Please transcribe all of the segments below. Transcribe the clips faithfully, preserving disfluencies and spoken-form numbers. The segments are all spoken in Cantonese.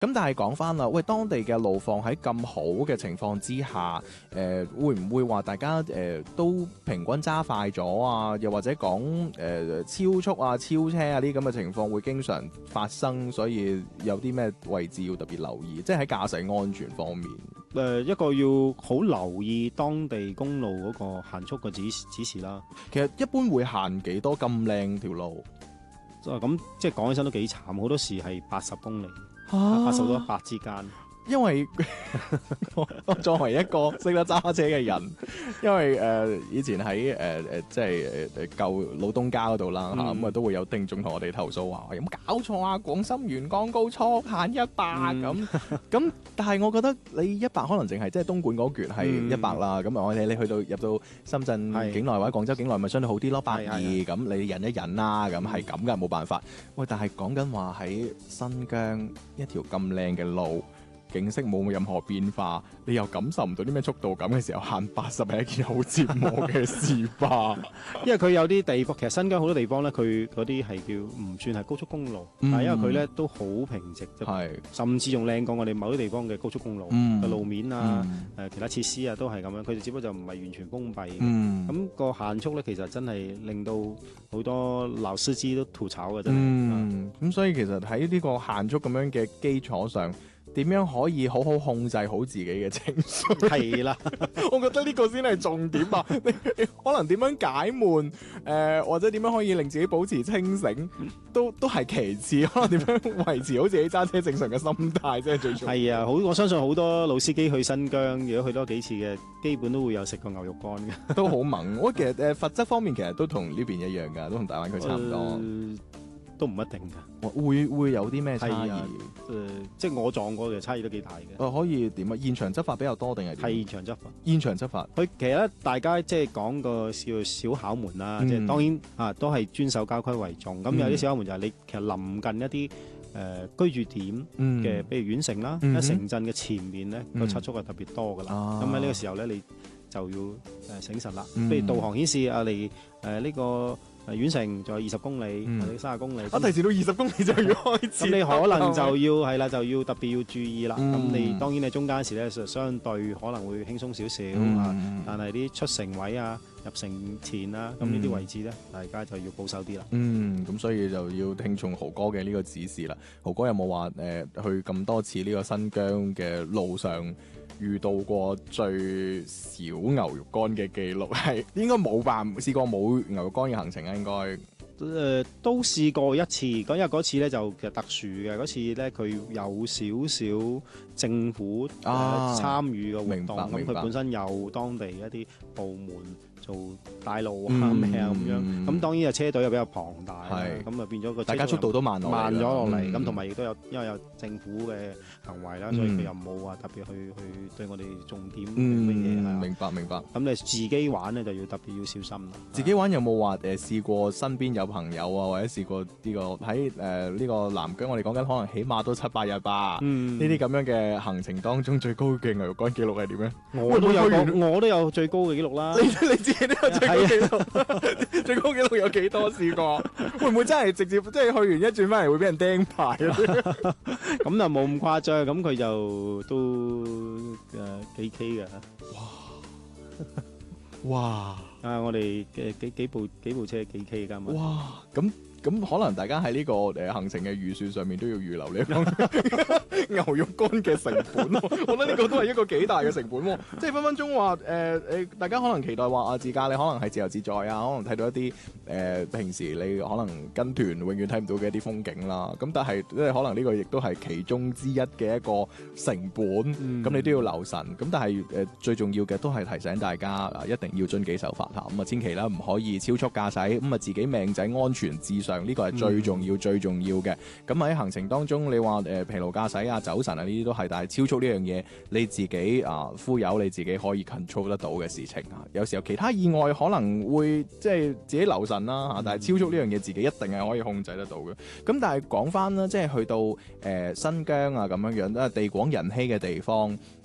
咁但係講翻啦，喂，當地嘅路況喺咁好嘅情況之下，誒、呃、會唔會話大家誒、呃、都平均揸快咗啊？又或者講誒、呃、超速啊、超車啊呢啲咁嘅情況會經常發生，所以有啲咩位置要特別留意？即係喺駕駛安全方面。 誒、呃、一個要好留意當地公路嗰個限速嘅指指示啦。 其實一般會限幾多咁靚條路？ 咁即係講起身都幾慘，好多時係八十公里。 啊八十到一百之間， 因為我作為一個識得揸車嘅人，因為誒、呃、以前喺誒誒即係誒誒舊老東家嗰度啦嚇，咁啊、嗯、都會有聽眾同我哋投訴話有冇搞錯啊？廣深沿江高速限一百咁咁，但係我覺得你一百可能淨係即係東莞嗰橛係一百啦，咁啊、嗯、我哋你去到入到深圳境內或者廣州境內咪相對好啲咯，百二咁你忍一忍啦，咁係咁噶冇辦法。喂，但係講緊話喺新疆一條咁靚嘅路，景色冇任何變化，你又感受唔到啲咩速度感嘅時候，限八十係一件好折磨嘅事吧？ 因為佢有啲地方，其實新疆好多地方咧，佢嗰啲係叫唔算係高速公路，嗯、但係因為佢咧都好平直，係甚至仲靚過我哋某啲地方嘅高速公路嘅、嗯、路面啊，誒、嗯呃、其他設施啊都係咁樣，佢哋只不過就唔係完全封閉嘅。咁、嗯、個限速咧，其實真係令到好多老司機都吐槽嘅，真係。咁、 嗯嗯、所以其實喺呢個限速咁樣嘅基礎上，點樣可以好好控制好自己嘅情緒？係啦，我覺得呢個先係重點啊！你可能點樣解悶，誒、呃、或者點樣可以令自己保持清醒，都都係其次。可能點樣維持好自己揸車正常嘅心態，先係最重要。係啊，好，我相信好多老司機去新疆，如果去多幾次嘅，基本都會有食過牛肉乾嘅，都好猛。我其實誒罰則方面其實都同呢邊一樣㗎，都同大灣區差唔多。呃都唔一定㗎，會會有啲咩差異？誒、呃，即係我撞過嘅差異都幾大嘅。誒、呃，可以點啊？現場執法比較多定係點？係現場執法。現場執法，佢其實咧，大家即係講個叫小考門啦，嗯、即係當然啊，都係遵守交規為重。咁、嗯、有啲小考門就係你其實臨近一啲誒、呃、居住點嘅，比、嗯、如縣城啦，喺城鎮嘅前面咧，個測速係特別多㗎啦。咁喺呢個時候咧，你就要誒醒神啦。譬、嗯、如導航顯示啊，嚟誒呢個。誒縣城仲有二十公里或者三十公里，啊提示到二十公里就要開始，咁你可能就要係啦，就要特別要注意啦。咁、嗯、你當然你中間時咧就相對可能會輕鬆少少啊，但係啲出城位啊、入城前啊，咁呢啲位置咧，大家就要保守啲啦。嗯，咁所以就要聽從豪哥嘅呢個指示啦。豪哥有冇話誒去咁多次呢個新疆嘅路上遇到過最少牛肉乾嘅記錄？係應該冇吧？試過冇牛肉乾嘅行程啊？應該誒、呃、都試過一次，咁因為嗰次咧就其實特殊嘅，嗰次咧佢有少少政府誒、啊、參與嘅活動，咁佢本身有當地一啲部門做帶路啊咩啊咁樣，咁當然啊車隊又比較龐大，咁啊變咗個大家速度都慢落慢咗落嚟，咁同埋亦都有因為有政府嘅行為啦，嗯、所以佢又冇話特別去去對我哋重點乜嘢係明白明白。咁你自己玩咧就要特別要小心啦。自己玩有冇話誒試過身邊有朋友啊，或者試過呢、呢個喺誒呢個南疆？我哋講緊可能起碼都七八日吧。呢啲咁樣嘅行程當中，最高嘅牛肉乾記錄係點咧？我都有我都有最高嘅記錄啦。你你自己都有最高記錄？最高記錄有幾多？試過會唔會真係直接即係去完一轉翻嚟會俾人釘牌咧？咁就冇咁誇張，咁佢就都誒幾 K 嘅。哇哇啊！我哋嘅幾幾部幾部車幾 K 㗎嘛？哇！咁咁可能大家喺呢個誒行程嘅預算上面都要預留呢一個牛肉乾嘅成本。我覺得呢個都係一個幾大嘅成本。即係分分鐘話誒誒，大家可能期待話啊自駕你可能係自由自在啊，可能睇到一啲誒、呃、平時你可能跟團永遠睇唔到嘅一啲風景啦。咁但係即係可能呢個亦都係其中之一嘅一個成本。咁、嗯、你都要留神。咁但係誒、呃、最重要嘅都係提醒大家啊，一定要遵紀守法嚇。咁啊千祈啦唔可以超速駕駛。咁啊自己命仔安全至上。呢個係最重要、嗯、最重要嘅。咁喺行程當中，你話誒、呃、疲勞駕駛啊、走神啊呢啲都係，但係超速呢樣嘢你自己啊、呃、忽悠你自己可以 control 得到嘅事情啊。有時候其他意外可能會即係自己留神啦嚇、嗯，但係超速呢樣嘢自己一定係可以控制得到嘅。咁但係講翻啦，即係去到誒、呃、新疆啊咁樣樣，啊地廣人稀嘅地方。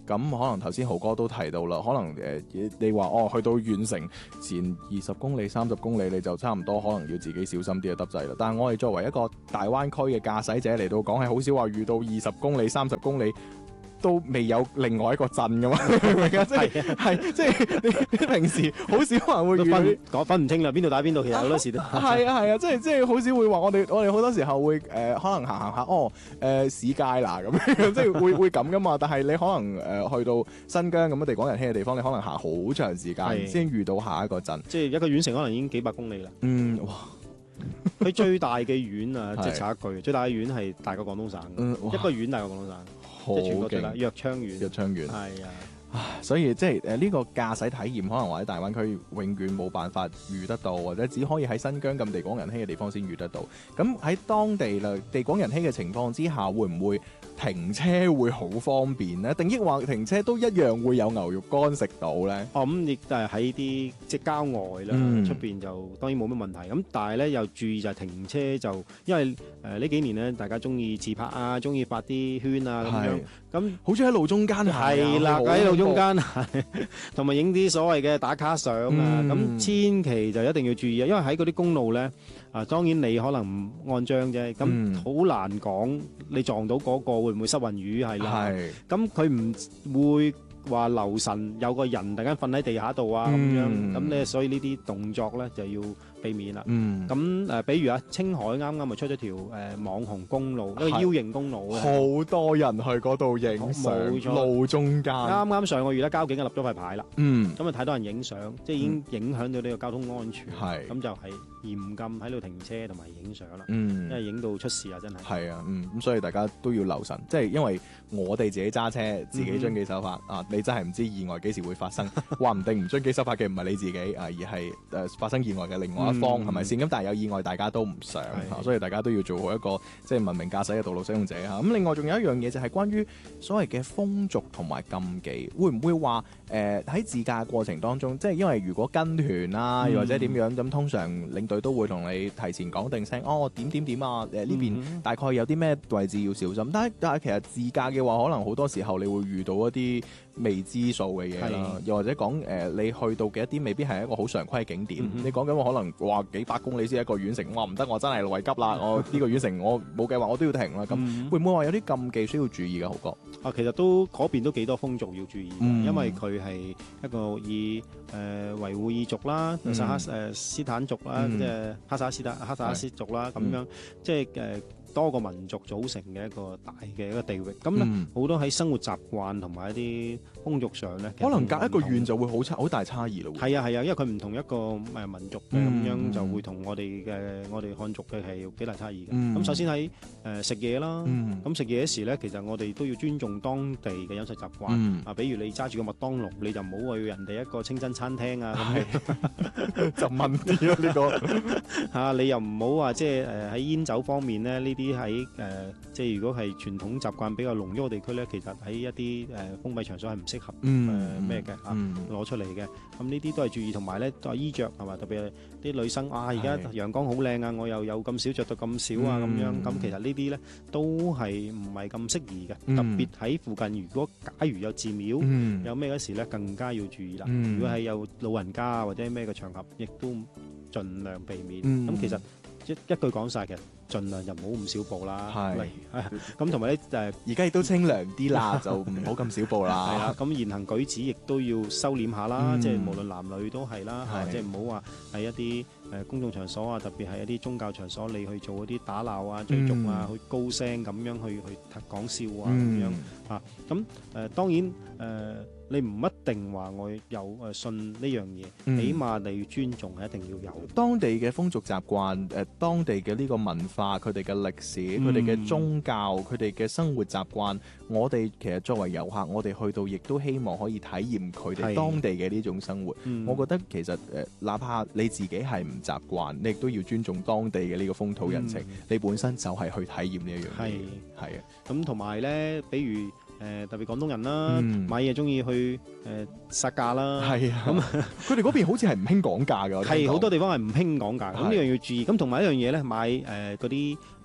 咁可能頭先豪哥都提到啦，可能誒、呃、你話哦去到縣城前二十公里、三十公里你就差唔多可能要自己小心啲就得滯啦。但係我哋作為一個大灣區嘅駕駛者嚟到講，係好少話遇到二十公里、三十公里都未有另外一個鎮噶嘛，明唔明啊？即係係即係你你平時好少話會遇到講分唔清啦，邊度打邊度，其實好多時都係啊係啊，即係即係好少會話我哋我哋好多時候會誒、呃、可能行行下哦誒、呃、市街啦咁樣，即係會會咁噶嘛。但係你可能誒、呃、去到新疆咁嘅地廣人稀嘅地方，你可能行好長時間先遇到下一個鎮，即係一個縣城可能已經幾百公里啦。 嗯，哇！ 佢最大嘅縣啊，即係插一句，最大嘅縣係大過廣東省，嗯、一個縣大過廣東省。即係全國最大，藥昌縣。 藥昌縣。 係啊， 所以即係誒呢個駕駛體驗，可能或者大灣區永遠冇辦法遇得到，或者只可以喺新疆咁地廣人稀嘅地方先遇得到。咁喺當地啦，地廣人稀嘅情況之下，會唔會停車會好方便咧？定抑或停車都一樣會有牛肉乾食到咧？ 哦，咁亦都係喺啲即係郊外啦，出邊、嗯、就當然冇乜問題。咁但係咧又注意就係停車就，因為誒呢、呃、幾年咧大家中意自拍啊，中意發啲圈啊咁樣，咁好似喺路中間係啦，喺路中間同埋影啲所謂嘅打卡相啊，咁、嗯、千祈就一定要注意啊，因為喺嗰啲公路咧。啊，當然你可能唔按章啫，咁好、嗯、難講你撞到嗰個會唔會失魂魚係啦，咁佢唔會話留神有個人突然間瞓喺地下度啊咁、嗯、樣，咁咧所以呢啲動作咧就要避免啦。咁誒、嗯呃，比如啊，青海啱啱咪出咗條誒、呃、網紅公路，是一個 U 型公路， 好多人去嗰度影相，冇錯，路中間。啱啱上個月咧，交警啊立咗塊牌啦，咁啊太多人影相，即係已經影響到呢個交通安全，咁、嗯、就係嚴禁喺度停車同埋影相啦，嗯、因為影到出事啊，真係。 係啊，嗯，咁所以大家都要留神，即係因為我哋自己揸車，自己遵紀守法、嗯、啊，你真係唔知意外幾時會發生，話唔定唔遵紀守法嘅唔係你自己啊，而係誒、呃、發生意外嘅另外一方，係咪先？咁但係有意外，大家都唔想，的所以大家都要做好一個即係文明駕駛嘅道路使用者嚇。咁另外仲有一樣嘢就係關於所謂嘅風俗同埋禁忌，會唔會話誒喺自駕過程當中，即係因為如果跟團啊，又或者點樣咁，通常領隊都會同你提前講定聲，哦點點點啊，誒呢邊大概有啲咩位置要小心。但係但係其實自駕嘅話，可能好多時候你會遇到一啲未知數嘅嘢啦，的又或者講誒、呃、你去到嘅一啲未必係一個好常規嘅景點，嗯、哼你講緊可能話幾百公里先一個縣城，哇唔得，我真係為急啦，我呢個縣城我冇計劃我都要停啦，咁、嗯、會唔會話有啲禁忌需要注意嘅？豪哥啊，其實都嗰邊都幾多風俗要注意，嗯、因為佢係一個以誒、呃、維吾爾族啦、薩克誒斯坦族啦，即係、嗯、哈薩斯坦哈薩克斯族啦咁樣，嗯、即係誒。呃多個民族組成嘅一個大嘅一個地域，咁咧好多喺生活習慣同埋一啲風俗上咧， 可能隔一個縣就會好差好大差異咯。 係啊係啊，因為佢唔同一個誒民族嘅咁、嗯、樣就會同我哋嘅我哋漢族嘅係有幾大差異嘅。咁、嗯、首先喺誒食嘢啦，咁食嘢嗰時咧，其實我哋都要尊重當地嘅飲食習慣。啊、嗯，比如你揸住個麥當勞，你就唔好去人哋一個清真餐廳啊，咁就問啲咯呢個嚇，你又唔好話即係誒喺煙酒方面咧呢啲。啲喺誒，即係如果係傳統習慣比較濃郁嘅地區咧，其實喺一啲誒、呃、封閉場所係唔適合誒咩嘅嚇攞出嚟嘅。咁呢啲都係注意，同埋咧都係衣着係嘛，特別係啲女生啊，而家陽光好靚啊，我又有咁少着到咁少啊咁、嗯、樣。咁其實呢啲咧都係唔係咁適宜嘅。嗯、特別喺附近，如果假如有寺廟，嗯、有咩嗰時咧，更加要注意啦。嗯、如果係有老人家啊或者咩嘅場合，亦都盡量避免。咁、嗯、其實一一句講晒嘅。盡量就唔好咁少報啦，係咁同埋咧誒， 而家亦都清涼啲啦，就唔好咁少報啦。 係啦，咁言行舉止亦都要收斂下啦，嗯、即係無論男女都係啦，是即係唔好話喺一啲誒公眾場所啊，特別係一啲宗教場所，你去做一啲打鬧啊、追逐啊、嗯、去高聲咁樣去去講笑啊咁、嗯、樣啊，咁誒、呃、當然誒。呃你唔一定話我有誒信呢樣嘢，嗯、起碼你要尊重係一定要有。 當地嘅風俗習慣，誒、呃、當地嘅呢個文化，佢哋嘅歷史，佢哋嘅宗教，佢哋嘅生活習慣，我哋其實作為遊客，我哋去到亦都希望可以體驗佢哋當地嘅呢種生活。嗯、我覺得其實誒、呃，哪怕你自己係唔習慣，你亦都要尊重當地嘅呢個風土人情。嗯、你本身就係去體驗呢一樣嘢。係啊， 咁同埋咧，比如。誒、呃、特別廣東人啦，嗯、買嘢中意去誒、呃、殺價啦， 係啊，咁佢哋嗰邊好似係唔興講價㗎， 係好多地方係唔興講價，咁呢樣要注意。咁同埋一樣嘢咧，買誒嗰啲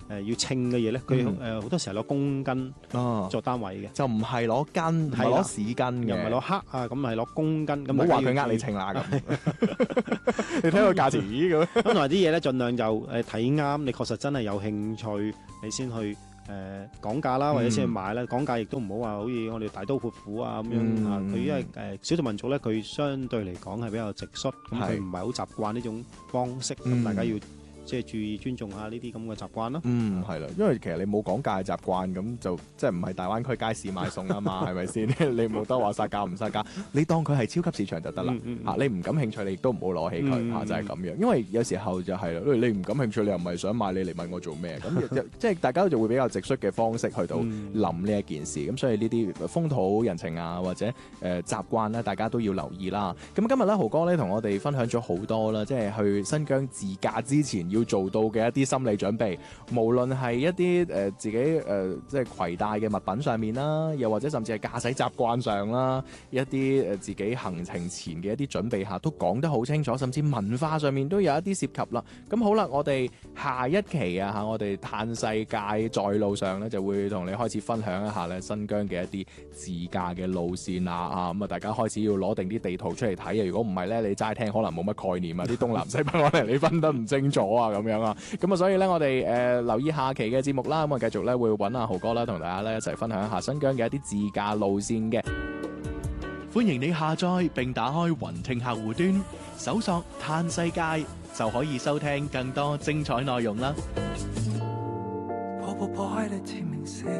誒要稱嘅嘢咧，佢誒好多時候攞公斤作單位嘅， 就唔係攞斤，唔係攞市斤嘅， 又唔係攞克啊，咁係攞公斤。咁唔好話佢呃你稱啦咁，你睇個價錢咁。 咁同埋啲嘢咧，盡量就誒睇啱，你確實真係有興趣，你先去誒講價啦，或者先去買啦。講價亦都唔好話好似我哋大刀闊斧啊咁樣啊。佢因為誒少數民族咧，佢相對嚟講係比較直率，咁佢唔係好習慣呢種方式，咁大家要即係注意尊重下呢啲咁嘅習慣咯。 嗯，係啦，因為其實你冇講價嘅習慣，咁就即係唔係大灣區街市買餸啊嘛，係咪先？你冇得話殺價唔殺價，你當佢係超級市場就得啦。嚇、嗯嗯啊，你唔感興趣，你亦都唔好攞起佢嚇、嗯啊，就係、是、咁樣。因為有時候就係、是、啦，你唔感興趣，你又唔係想買，你嚟問我做咩？咁即係大家就會比較直率嘅方式去到諗呢一件事。咁、嗯、所以呢啲風土人情啊，或者誒、呃、習慣咧，大家都要留意啦。咁今日咧，豪哥咧同我哋分享咗好多啦，即係去新疆自駕之前要做到嘅一啲心理準備，無論係一啲誒、呃、自己誒、呃、即係攜帶嘅物品上面啦，又或者甚至係駕駛習慣上啦，一啲誒自己行程前嘅一啲準備下都講得好清楚，甚至文化上面都有一啲涉及啦。咁好啦，我哋下一期啊嚇，我哋嘆世界在路上咧，就會同你開始分享一下咧新疆嘅一啲自駕嘅路線啊啊，咁啊大家開始要攞定啲地圖出嚟睇啊，如果唔係咧，你齋聽可能冇乜概念啊，啲東南西北可能你分得唔清楚啊咁樣啊。咁啊，所以咧，我哋誒、呃、留意下期嘅節目啦。咁啊，繼續咧會揾阿豪哥啦，同大家咧一齊分享一下新疆嘅一啲自駕路線嘅。歡迎你下載並打開雲聽客戶端，搜索嘆世界，就可以收聽更多精彩內容啦。破破破開你